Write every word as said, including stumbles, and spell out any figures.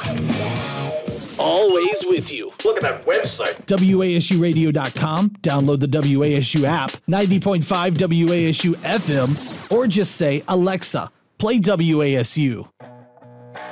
Always with you. Look at that website. W A S U radio dot com. Download the W A S U app, ninety point five W A S U F M, or just say, Alexa, play W A S U.